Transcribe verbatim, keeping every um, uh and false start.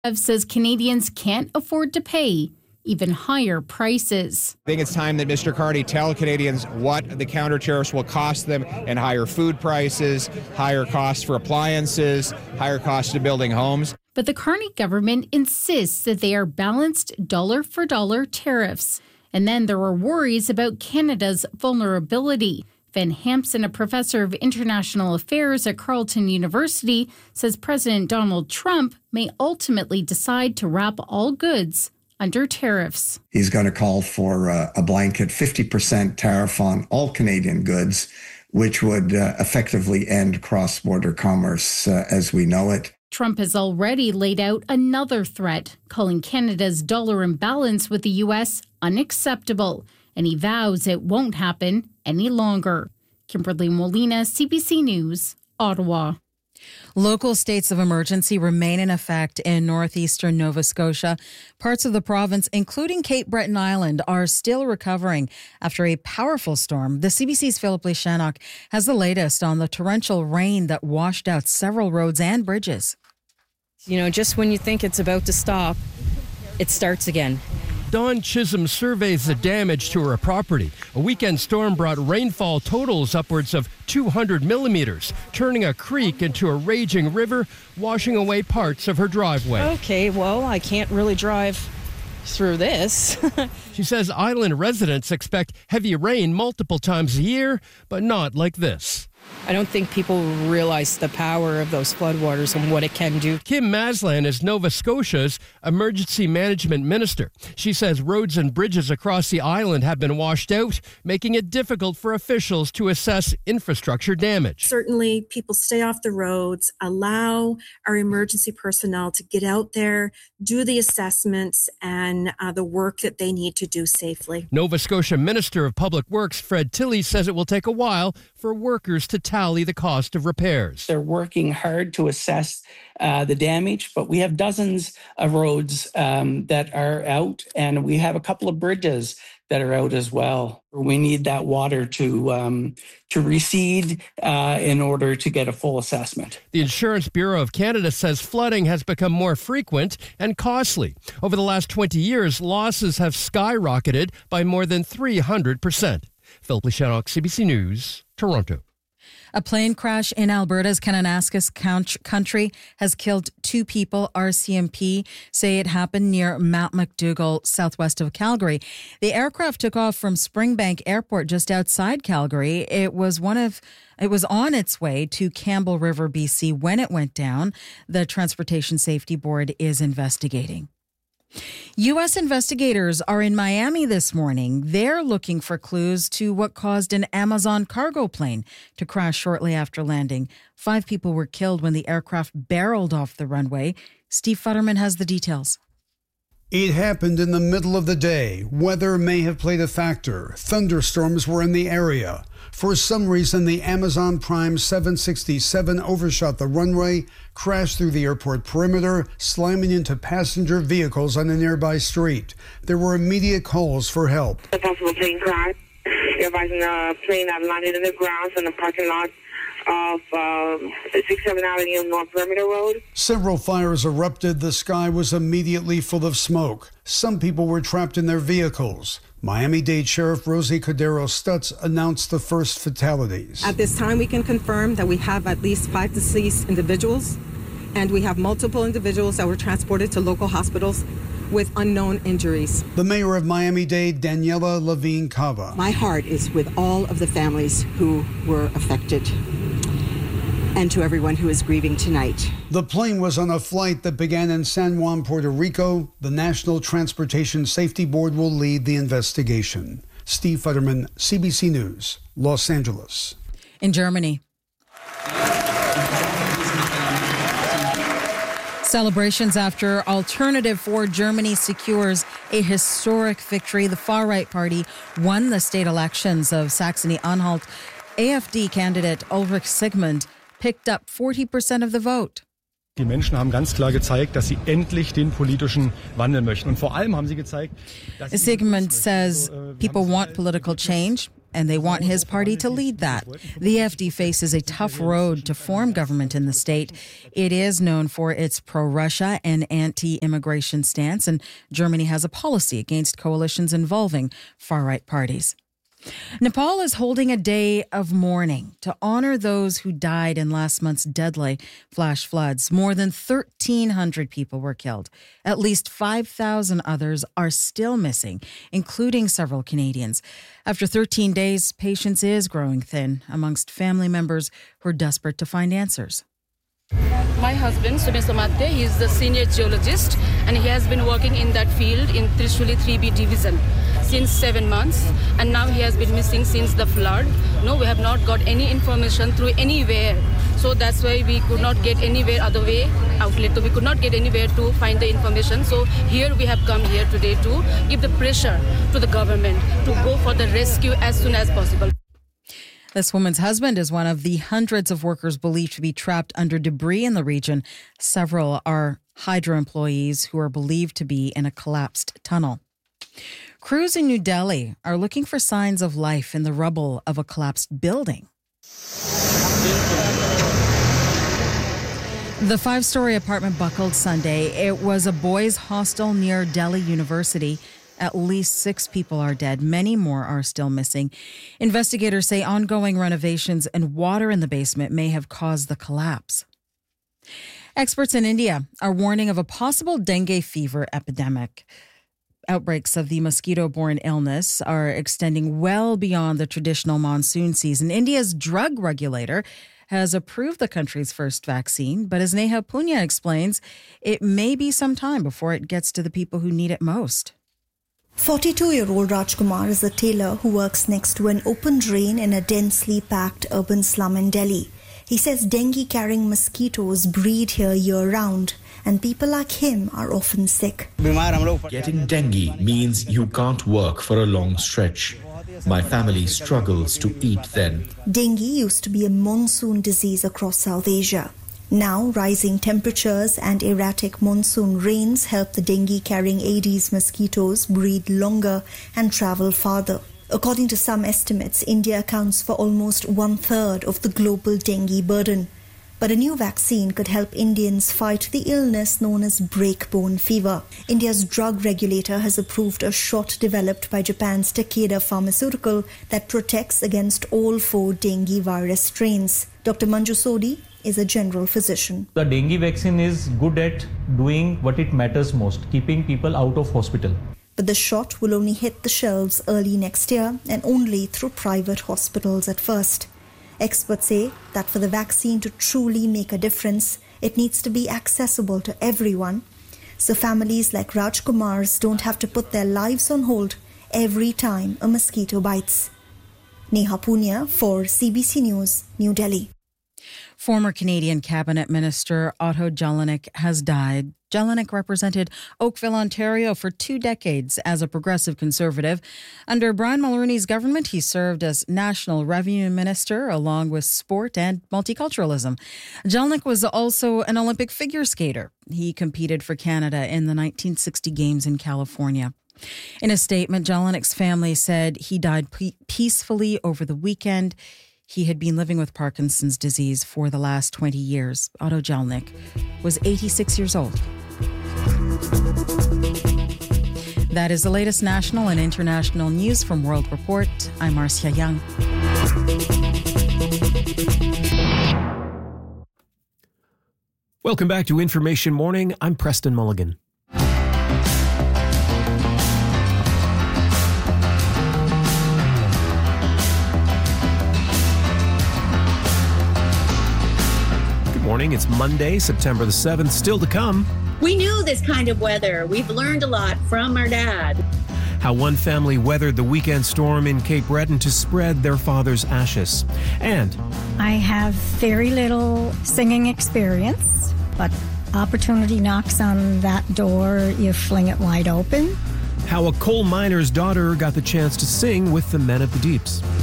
says Canadians can't afford to pay even higher prices. I think it's time that Mister Carney tell Canadians what the counter tariffs will cost them and higher food prices, higher costs for appliances, higher costs to building homes. But the Carney government insists that they are balanced dollar-for-dollar tariffs. And then there are worries about Canada's vulnerability. Van Hampson, a professor of international affairs at Carleton University, says President Donald Trump may ultimately decide to wrap all goods under tariffs. He's going to call for uh, a blanket fifty percent tariff on all Canadian goods, which would uh, effectively end cross-border commerce uh, as we know it. Trump has already laid out another threat, calling Canada's dollar imbalance with the U S unacceptable, and he vows it won't happen any longer. Kimberly Molina, C B C News, Ottawa. Local states of emergency remain in effect in northeastern Nova Scotia. Parts of the province, including Cape Breton Island, are still recovering after a powerful storm. The C B C's Philip Leishannock has the latest on the torrential rain that washed out several roads and bridges. You know, just when you think it's about to stop, it starts again. Dawn Chisholm surveys the damage to her property. A weekend storm brought rainfall totals upwards of two hundred millimeters, turning a creek into a raging river, washing away parts of her driveway. Okay, well, I can't really drive through this. She says island residents expect heavy rain multiple times a year, but not like this. I don't think people realize the power of those floodwaters and what it can do. Kim Maslan is Nova Scotia's emergency management minister. She says roads and bridges across the island have been washed out, making it difficult for officials to assess infrastructure damage. Certainly, people stay off the roads, allow our emergency personnel to get out there, do the assessments and uh, the work that they need to do safely. Nova Scotia Minister of Public Works Fred Tilley says it will take a while for workers to tally the cost of repairs. They're working hard to assess uh, the damage, but we have dozens of roads um, that are out, and we have a couple of bridges that are out as well. We need that water to um, to recede uh, in order to get a full assessment. The Insurance Bureau of Canada says flooding has become more frequent and costly. Over the last twenty years, losses have skyrocketed by more than three hundred percent. Philip Leishannock, C B C News, Toronto. A plane crash in Alberta's Kananaskis country has killed two people. R C M P say it happened near Mount McDougall, southwest of Calgary. The aircraft took off from Springbank Airport just outside Calgary. It was one of It was on its way to Campbell River, B C when it went down. The Transportation Safety Board is investigating. U S investigators are in Miami this morning. They're looking for clues to what caused an Amazon cargo plane to crash shortly after landing. Five people were killed when the aircraft barreled off the runway. Steve Futterman has the details. It happened in the middle of the day. Weather may have played a factor. Thunderstorms were in the area. For some reason, the Amazon Prime seven sixty-seven overshot the runway, crashed through the airport perimeter, slamming into passenger vehicles on a nearby street. There were immediate calls for help. A possible plane crash. You're advising a plane that landed in the ground in the parking lot of uh, sixty-seven Avenue North Perimeter Road. Several fires erupted. The sky was immediately full of smoke. Some people were trapped in their vehicles. Miami-Dade Sheriff Rosie Cordero Stutz announced the first fatalities. At this time, we can confirm that we have at least five deceased individuals, and we have multiple individuals that were transported to local hospitals with unknown injuries. The mayor of Miami-Dade, Daniela Levine Cava. My heart is with all of the families who were affected and to everyone who is grieving tonight. The plane was on a flight that began in San Juan, Puerto Rico. The National Transportation Safety Board will lead the investigation. Steve Futterman, C B C News, Los Angeles. In Germany. Celebrations after Alternative for Germany secures a historic victory. The far-right party won the state elections of Saxony-Anhalt. A F D candidate Ulrich Sigmund picked up forty percent of the vote. Die Menschen haben ganz klar gezeigt, dass sie endlich den politischen Wandel möchten. Und vor allem haben sie gezeigt, dass Sigmund says people want political change. and they want his party to lead that. The A F D faces a tough road to form government in the state. It is known for its pro-Russia and anti-immigration stance, and Germany has a policy against coalitions involving far-right parties. Nepal is holding a day of mourning to honor those who died in last month's deadly flash floods. More than thirteen hundred people were killed. At least five thousand others are still missing, including several Canadians. After thirteen days, patience is growing thin amongst family members who are desperate to find answers. My husband, Sumesh Samadde, he is the senior geologist, and he has been working in that field in Trishuli three B division since seven months, and now he has been missing since the flood. No, we have not got any information through anywhere. So that's why we could not get anywhere other way outlet. So we could not get anywhere to find the information. So here we have come here today to give the pressure to the government to go for the rescue as soon as possible. This woman's husband is one of the hundreds of workers believed to be trapped under debris in the region. Several are Hydro employees who are believed to be in a collapsed tunnel. Crews in New Delhi are looking for signs of life in the rubble of a collapsed building. The five-story apartment buckled Sunday. It was a boys' hostel near Delhi University. At least six people are dead. Many more are still missing. Investigators say ongoing renovations and water in the basement may have caused the collapse. Experts in India are warning of a possible dengue fever epidemic. Outbreaks of the mosquito-borne illness are extending well beyond the traditional monsoon season. India's drug regulator has approved the country's first vaccine, but as Neha Punya explains, it may be some time before it gets to the people who need it most. forty-two-year-old Rajkumar is a tailor who works next to an open drain in a densely packed urban slum in Delhi. He says dengue-carrying mosquitoes breed here year-round, and people like him are often sick. Getting dengue means you can't work for a long stretch. My family struggles to eat then. Dengue used to be a monsoon disease across South Asia. Now, rising temperatures and erratic monsoon rains help the dengue-carrying Aedes mosquitoes breed longer and travel farther. According to some estimates, India accounts for almost one-third of the global dengue burden. But a new vaccine could help Indians fight the illness known as break-bone fever. India's drug regulator has approved a shot developed by Japan's Takeda Pharmaceutical that protects against all four dengue virus strains. Doctor Manju Sodhi is a general physician. The dengue vaccine is good at doing what it matters most, keeping people out of hospital. But the shot will only hit the shelves early next year and only through private hospitals at first. Experts say that for the vaccine to truly make a difference, it needs to be accessible to everyone. So families like Rajkumar's don't have to put their lives on hold every time a mosquito bites. Neha Punya for C B C News, New Delhi. Former Canadian Cabinet Minister Otto Jelinek has died. Jelinek represented Oakville, Ontario for two decades as a progressive conservative. Under Brian Mulroney's government, he served as National Revenue Minister along with sport and multiculturalism. Jelinek was also an Olympic figure skater. He competed for Canada in the nineteen sixty Games in California. In a statement, Jelinek's family said he died pe- peacefully over the weekend. He had been living with Parkinson's disease for the last twenty years. Otto Jelinek was eighty-six years old. That is the latest national and international news from World Report. I'm Marcia Young. Welcome back to Information Morning. I'm Preston Mulligan. Morning. It's Monday, September the seventh. Still to come. We knew this kind of weather. We've learned a lot from our dad. How one family weathered the weekend storm in Cape Breton to spread their father's ashes. And I have very little singing experience, but opportunity knocks on that door, you fling it wide open. How a coal miner's daughter got the chance to sing with the Men of the Deeps.